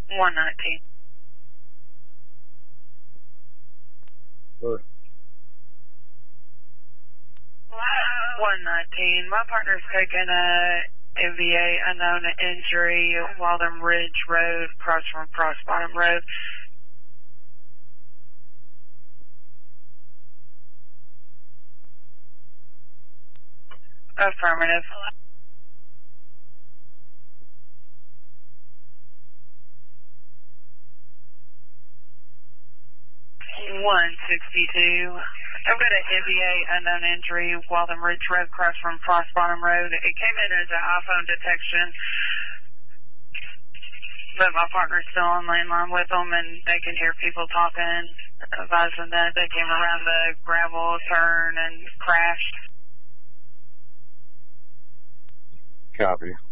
119. Good. 119. My partner's taking a MVA unknown injury, Waltham Ridge Road, across from Cross Bottom Road. Affirmative. 162. I've got an MVA unknown injury, Waltham Ridge Road, across from Cross Bottom Road. It came in as an iPhone detection, but my partner's still on landline with them, and they can hear people talking, advising that they came around the gravel turn and crashed. Copy.